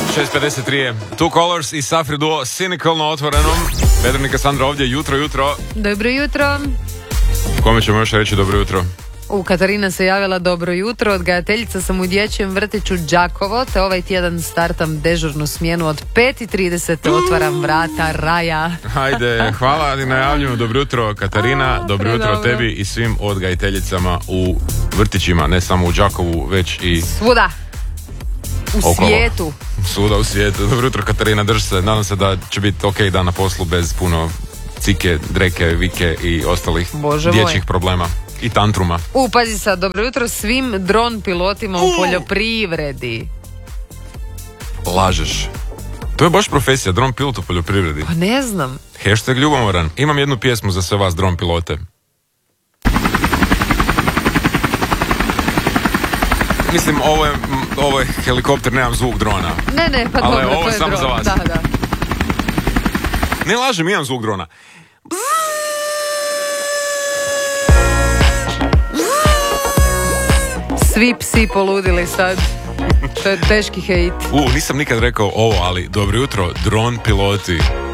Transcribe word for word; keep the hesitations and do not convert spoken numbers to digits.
šest pedeset tri je Two Colors i Safri Duo Cynical na otvorenom. Vedrnika Sandra ovdje, jutro, jutro. Dobro jutro. Kome ćemo još reći dobro jutro? U Katarina se javila dobro jutro, odgajateljica sam u dječjem vrtiću Đakovo, te ovaj tjedan startam dežurnu smjenu od pet i trideset, otvaram vrata raja. Hajde, hvala i najavljujemo dobro jutro Katarina, A, dobro jutro predobro. tebi i svim odgajiteljicama u vrtićima, ne samo u Đakovu, već i Svuda. U okolo. svijetu. Svuda u svijetu. Dobro jutro Katarina, drži se, nadam se da će biti ok dan na poslu bez puno cike, dreke, vike i ostalih Bože dječjih moj. problema i tantruma. U, pazi sad, dobro jutro svim dron pilotima u poljoprivredi. Lažeš. To je baš profesija, dron pilot u poljoprivredi. Pa ne znam. Hashtag ljubomoran. Imam jednu pjesmu za sve vas dron pilote. Mislim, ovo je, ovo je helikopter, nemam zvuk drona. Ne, ne, pa Ali dobro, ovo to je je samo dron. za vas. Da, da. Ne lažem, imam zvuk drona. Svi psi poludili sad. To je teški hejt. U, nisam nikad rekao ovo, ali dobro jutro, dron piloti.